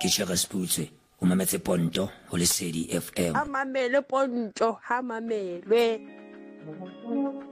ke Chegas Putse o mametse Ponto ho Lesedi FM. Ha mamele Ponto, ha mamelwe.